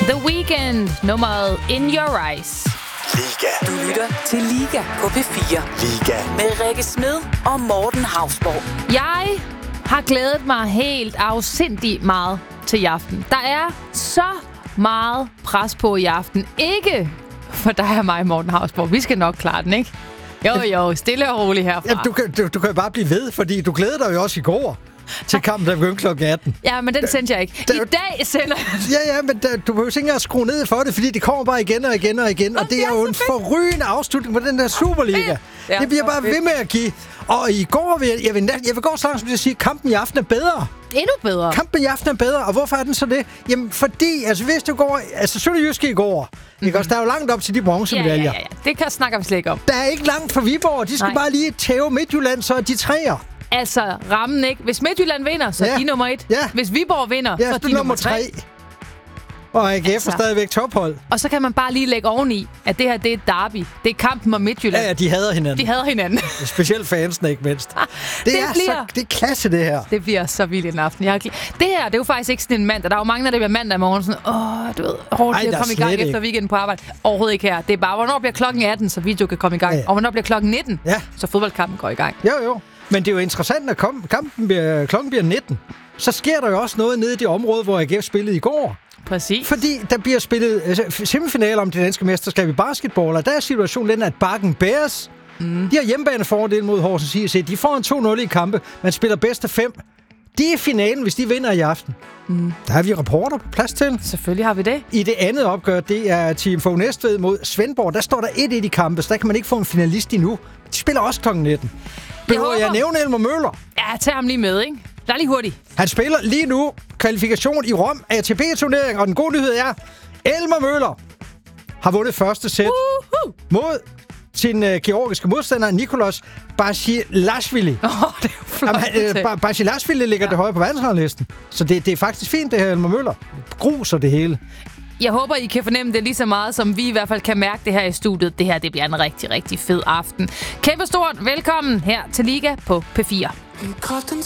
The Weeknd, nummeret In Your Eyes. Liga. Du lytter til Liga på P4. Liga. Med Rikke Smed og Morten Hausborg. Jeg har glædet mig helt afsindigt meget til i aften. Der er så meget pres på i aften. Ikke for dig og mig, Morten Hausborg. Vi skal nok klare den, ikke? Jo, stille og roligt herfra. Ja, du kan jo bare blive ved, fordi du glæder dig jo også i går til kampen, der begyndte kl. 18. Ja, men den sendte jeg ikke. I dag sender jeg. Ja, men du behøver ikke engang skrue ned for det, fordi det kommer bare igen og igen og igen. Og det er jo en forrygende afslutning på den der Superliga. Det bliver bare ved med at give. Og i går jeg vil gå så langt som til at sige, at kampen i aften er bedre. Endnu bedre. Kampen i aften er bedre, og hvorfor er den så det? Jamen, fordi, hvis du går... Sønderjyske i går, ikke også? Der er jo langt op til de bronzemedaljer. Ja. Det snakker vi slet ikke om. Der er ikke langt fra Viborg. De skal bare lige tæve Midtjylland, så er de træer. Altså, rammen ikke. Hvis Midtjylland vinder, så er de nummer 1. Ja. Hvis Viborg vinder, så er de nummer 3. Og AGF er stadigvæk tophold. Og så kan man bare lige lægge oveni, at det her, det er et derby. Det er kampen om Midtjylland. Ja, de hader hinanden. De hader hinanden. Specielt fansene, ikke mindst. Det er klasse, det her. Det bliver så vildt en aften. Det her, det er jo faktisk ikke sådan en mandag. Der er jo mange, der bliver mandag i morgen. Sådan, du ved, hårdt at komme i gang efter weekenden på arbejde. Overhovedet ikke her. Det er bare, hvornår bliver klokken 18, så video kan komme i gang. Ja. Og hvornår bliver klokken 19, så fodboldkampen går i gang. Jo. Men det er jo interessant, at klokken bliver 19. Så sker der jo også noget nede i det område, hvor AGF spillede i går. Præcis. Fordi der bliver spillet semifinaler om det danske mesterskab i basketball, og der er situationen den, at Bakken Bears, de har hjemmebanefordel mod Horsens IC. De får en 2-0 i kampe, man spiller bedst af 5. Det er finalen, hvis de vinder i aften. Der har vi reporter på plads til. Selvfølgelig har vi det. I det andet opgør, det er Team Fogh Næstved mod Svendborg. Der står der 1-1 i kampe, så der kan man ikke få en finalist endnu. De spiller også kl. 19. Behøver jeg nævne Elmer Møller? Ja, tag ham lige med, ikke? Der er lige hurtigt. Han spiller lige nu kvalifikation i Rom, ATP-turnering, og den gode nyhed er, Elmer Møller har vundet første sæt mod sin georgiske modstander, Nicolas Basilashvili. Det er jo flot. Basilashvili ligger det høje på verdensranglisten. Så det er faktisk fint, det her Elmer Møller. Gruser det hele. Jeg håber, I kan fornemme det lige så meget, som vi i hvert fald kan mærke det her i studiet. Det her, det bliver en rigtig, rigtig fed aften. Kæmpe stort velkommen her til Liga på P4.